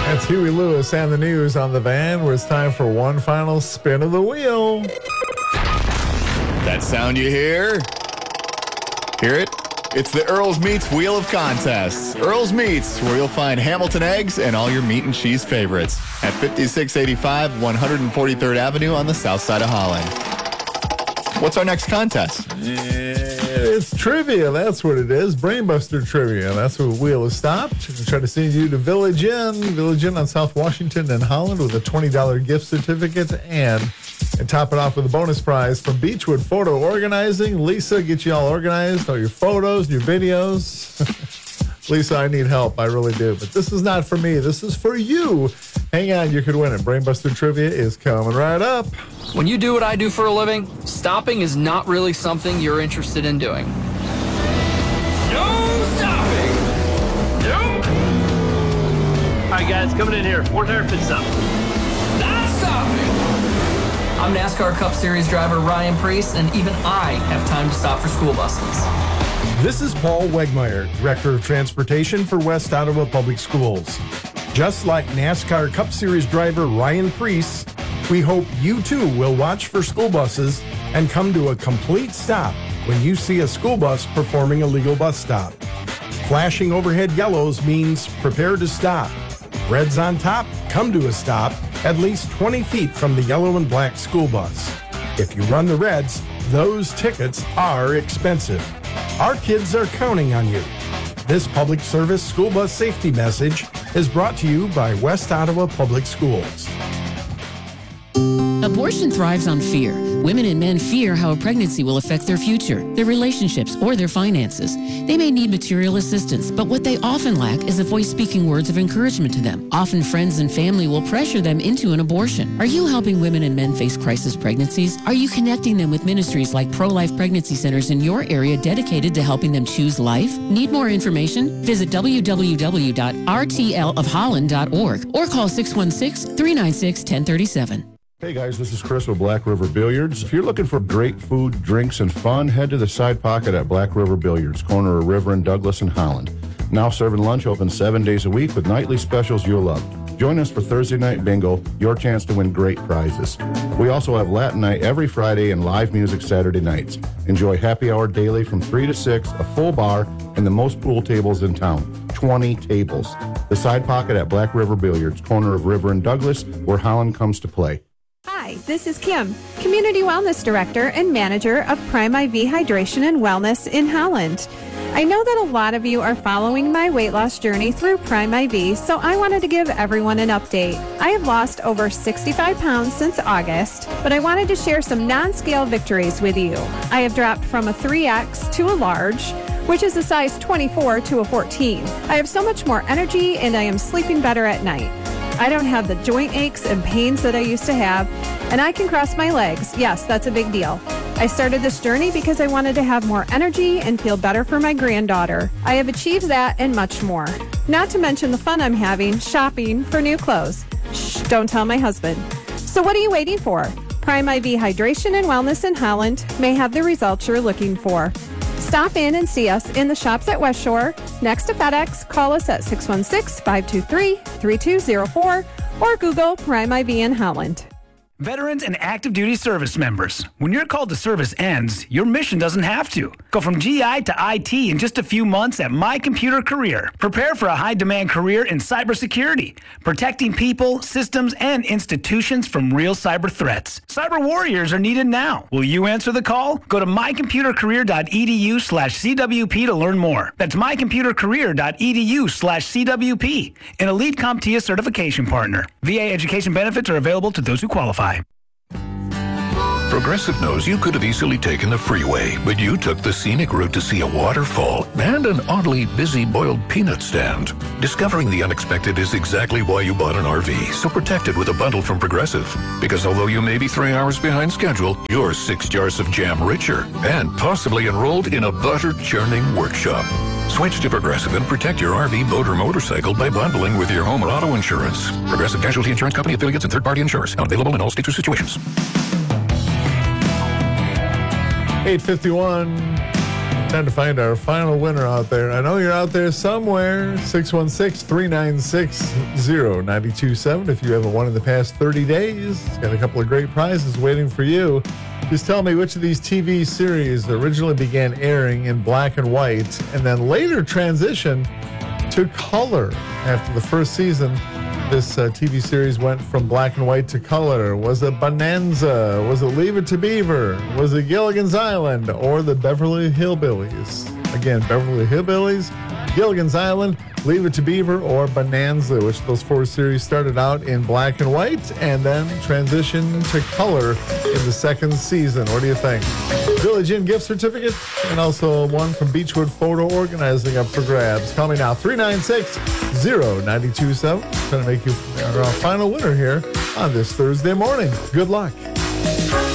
That's Huey Lewis and the news on the van, where it's time for one final spin of the wheel. That sound you hear? Hear it? It's the Earl's Meats Wheel of Contests. Earl's Meats, where you'll find Hamilton eggs and all your meat and cheese favorites at 5685 143rd Avenue on the south side of Holland. What's our next contest? It's trivia. That's what it is. Brainbuster trivia. That's what Wheel has stopped. We try to send you to Village Inn on South Washington and Holland with a $20 gift certificate and top it off with a bonus prize from Beechwood Photo Organizing. Lisa, get you all organized, all your photos, your videos. Lisa, I need help. I really do. But this is not for me. This is for you. Hang on, you could win it. Brainbuster Trivia is coming right up. When you do what I do for a living, stopping is not really something you're interested in doing. No stopping! Nope! All right, guys, coming in here. 4 tire pit stop. Not stopping! I'm NASCAR Cup Series driver Ryan Preece, and even I have time to stop for school buses. This is Paul Wegmeyer, Director of Transportation for West Ottawa Public Schools. Just like NASCAR Cup Series driver Ryan Preece, we hope you too will watch for school buses and come to a complete stop when you see a school bus performing a legal bus stop. Flashing overhead yellows means prepare to stop. Reds on top, come to a stop at least 20 feet from the yellow and black school bus. If you run the reds, those tickets are expensive. Our kids are counting on you. This public service school bus safety message is brought to you by West Ottawa Public Schools. Abortion thrives on fear. Women and men fear how a pregnancy will affect their future, their relationships, or their finances. They may need material assistance, but what they often lack is a voice speaking words of encouragement to them. Often friends and family will pressure them into an abortion. Are you helping women and men face crisis pregnancies? Are you connecting them with ministries like pro-life pregnancy centers in your area dedicated to helping them choose life? Need more information? Visit www.rtlofholland.org or call 616-396-1037. Hey guys, this is Chris with Black River Billiards. If you're looking for great food, drinks, and fun, head to the Side Pocket at Black River Billiards, corner of River and Douglas in Holland. Now serving lunch, open 7 days a week with nightly specials you'll love. Join us for Thursday Night Bingo, your chance to win great prizes. We also have Latin Night every Friday and live music Saturday nights. Enjoy happy hour daily from 3 to 6, a full bar, and the most pool tables in town, 20 tables. The Side Pocket at Black River Billiards, corner of River and Douglas, where Holland comes to play. Hi, this is Kim, Community Wellness Director and Manager of Prime IV Hydration and Wellness in Holland. I know that a lot of you are following my weight loss journey through Prime IV, so I wanted to give everyone an update. I have lost over 65 pounds since August, but I wanted to share some non-scale victories with you. I have dropped from a 3X to a large, which is a size 24 to a 14. I have so much more energy and I am sleeping better at night. I don't have the joint aches and pains that I used to have, and I can cross my legs. Yes, that's a big deal. I started this journey because I wanted to have more energy and feel better for my granddaughter. I have achieved that and much more. Not to mention the fun I'm having shopping for new clothes. Shh, don't tell my husband. So what are you waiting for? Prime IV Hydration and Wellness in Holland may have the results you're looking for. Stop in and see us in the shops at West Shore, next to FedEx. Call us at 616-523-3204 or Google Prime IV in Holland. Veterans and active duty service members, when your call to service ends, your mission doesn't have to. Go from GI to IT in just a few months at My Computer Career. Prepare for a high-demand career in cybersecurity, protecting people, systems, and institutions from real cyber threats. Cyber warriors are needed now. Will you answer the call? Go to mycomputercareer.edu/CWP to learn more. That's mycomputercareer.edu/CWP, an elite CompTIA certification partner. VA education benefits are available to those who qualify. Progressive knows you could have easily taken the freeway, but you took the scenic route to see a waterfall and an oddly busy boiled peanut stand. Discovering the unexpected is exactly why you bought an RV, so protect it with a bundle from Progressive. Because although you may be 3 hours behind schedule, you're 6 jars of jam richer and possibly enrolled in a butter-churning workshop. Switch to Progressive and protect your RV, boat, or motorcycle by bundling with your home or auto insurance. Progressive Casualty Insurance Company affiliates and third-party insurers. Not available in all states or situations. 8:51. Time to find our final winner out there. I know you're out there somewhere. 616-396-0927. If you haven't won in the past 30 days, it's got a couple of great prizes waiting for you. Just tell me which of these TV series originally began airing in black and white and then later transitioned to color after the first season. This TV series went from black and white to color. Was it Bonanza? Was it Leave It to Beaver? Was it Gilligan's Island? Or the Beverly Hillbillies? Again, Beverly Hillbillies, Gilligan's Island, Leave It to Beaver, or Bonanza, which those four series started out in black and white and then transitioned to color in the second season. What do you think? Village Inn gift certificate and also one from Beechwood Photo Organizing up for grabs. Call me now, 396-0927. Trying to make you our final winner here on this Thursday morning. Good luck.